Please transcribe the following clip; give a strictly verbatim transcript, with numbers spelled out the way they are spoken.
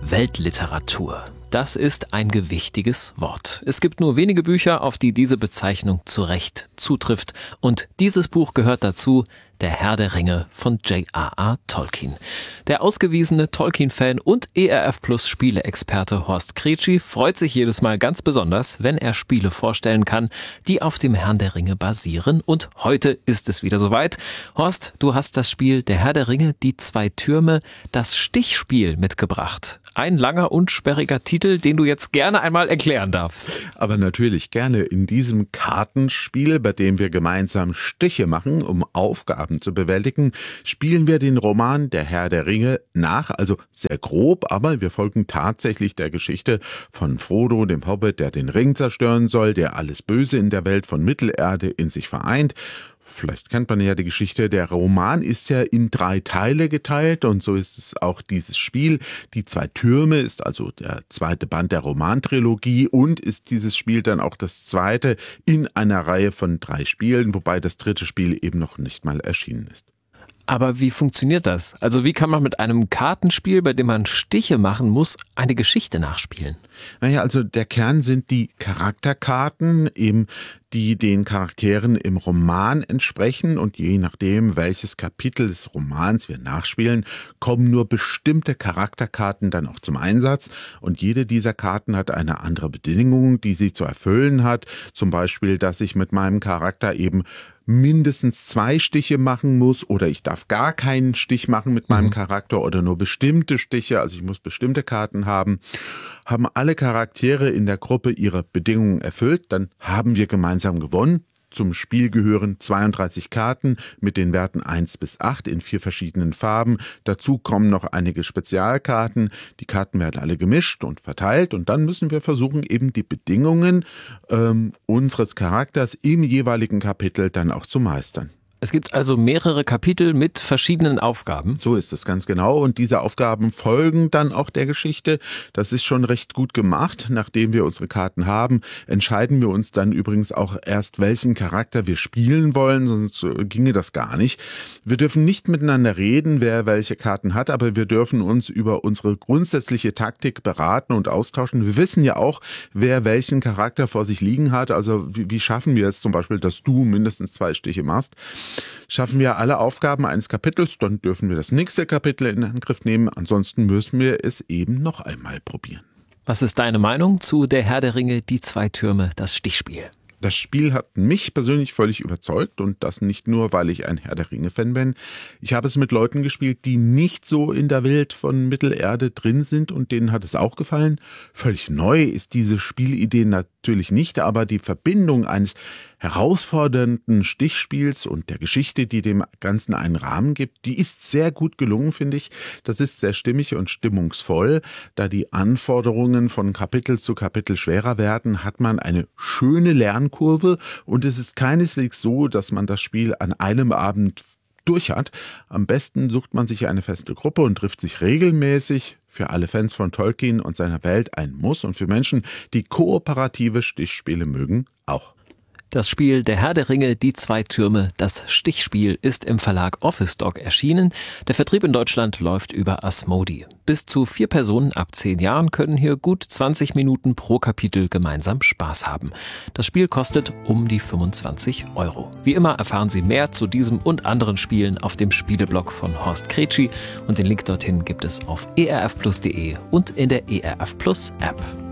Weltliteratur. Das ist ein gewichtiges Wort. Es gibt nur wenige Bücher, auf die diese Bezeichnung zu Recht zutrifft. Und dieses Buch gehört dazu, Der Herr der Ringe von J R R. Tolkien. Der ausgewiesene Tolkien-Fan und E R F Plus Spieleexperte Horst Kretschi freut sich jedes Mal ganz besonders, wenn er Spiele vorstellen kann, die auf dem Herrn der Ringe basieren. Und heute ist es wieder soweit. Horst, du hast das Spiel Der Herr der Ringe, die zwei Türme, das Stichspiel mitgebracht. Ein langer und sperriger Titel, den du jetzt gerne einmal erklären darfst. Aber natürlich gerne. In diesem Kartenspiel, bei dem wir gemeinsam Stiche machen, um Aufgaben zu bewältigen, spielen wir den Roman Der Herr der Ringe nach, also sehr grob, aber wir folgen tatsächlich der Geschichte von Frodo, dem Hobbit, der den Ring zerstören soll, der alles Böse in der Welt von Mittelerde in sich vereint. Vielleicht kennt man ja die Geschichte, der Roman ist ja in drei Teile geteilt und so ist es auch dieses Spiel. Die zwei Türme ist also der zweite Band der Romantrilogie und ist dieses Spiel dann auch das zweite in einer Reihe von drei Spielen, wobei das dritte Spiel eben noch nicht mal erschienen ist. Aber wie funktioniert das? Also wie kann man mit einem Kartenspiel, bei dem man Stiche machen muss, eine Geschichte nachspielen? Naja, also der Kern sind die Charakterkarten, eben die den Charakteren im Roman entsprechen und je nachdem, welches Kapitel des Romans wir nachspielen, kommen nur bestimmte Charakterkarten dann auch zum Einsatz und jede dieser Karten hat eine andere Bedingung, die sie zu erfüllen hat. Zum Beispiel, dass ich mit meinem Charakter eben mindestens zwei Stiche machen muss oder ich darf gar keinen Stich machen mit meinem mhm. Charakter oder nur bestimmte Stiche, also ich muss bestimmte Karten haben. Haben alle Charaktere in der Gruppe ihre Bedingungen erfüllt, dann haben wir gemeinsam gewonnen. Zum Spiel gehören zweiunddreißig Karten mit den Werten eins bis acht in vier verschiedenen Farben. Dazu kommen noch einige Spezialkarten. Die Karten werden alle gemischt und verteilt und dann müssen wir versuchen, eben die Bedingungen ähm, unseres Charakters im jeweiligen Kapitel dann auch zu meistern. Es gibt also mehrere Kapitel mit verschiedenen Aufgaben. So ist es ganz genau und diese Aufgaben folgen dann auch der Geschichte. Das ist schon recht gut gemacht. Nachdem wir unsere Karten haben, entscheiden wir uns dann übrigens auch erst, welchen Charakter wir spielen wollen, sonst ginge das gar nicht. Wir dürfen nicht miteinander reden, wer welche Karten hat, aber wir dürfen uns über unsere grundsätzliche Taktik beraten und austauschen. Wir wissen ja auch, wer welchen Charakter vor sich liegen hat. Also wie, wie schaffen wir es zum Beispiel, dass du mindestens zwei Stiche machst? Schaffen wir alle Aufgaben eines Kapitels, dann dürfen wir das nächste Kapitel in Angriff nehmen. Ansonsten müssen wir es eben noch einmal probieren. Was ist deine Meinung zu Der Herr der Ringe, die zwei Türme, das Stichspiel? Das Spiel hat mich persönlich völlig überzeugt und das nicht nur, weil ich ein Herr der Ringe-Fan bin. Ich habe es mit Leuten gespielt, die nicht so in der Welt von Mittelerde drin sind und denen hat es auch gefallen. Völlig neu ist diese Spielidee natürlich nicht, aber die Verbindung eines herausfordernden Stichspiels und der Geschichte, die dem Ganzen einen Rahmen gibt, die ist sehr gut gelungen, finde ich. Das ist sehr stimmig und stimmungsvoll. Da die Anforderungen von Kapitel zu Kapitel schwerer werden, hat man eine schöne Lernkurve und es ist keineswegs so, dass man das Spiel an einem Abend durch hat. Am besten sucht man sich eine feste Gruppe und trifft sich regelmäßig. Für alle Fans von Tolkien und seiner Welt ein Muss und für Menschen, die kooperative Stichspiele mögen, auch. Das Spiel Der Herr der Ringe, die zwei Türme, das Stichspiel ist im Verlag Office Dog erschienen. Der Vertrieb in Deutschland läuft über Asmodee. Bis zu vier Personen ab zehn Jahren können hier gut zwanzig Minuten pro Kapitel gemeinsam Spaß haben. Das Spiel kostet um die fünfundzwanzig Euro. Wie immer erfahren Sie mehr zu diesem und anderen Spielen auf dem Spieleblog von Horst Kretschi und den Link dorthin gibt es auf e r f plus punkt de und in der E R F Plus App.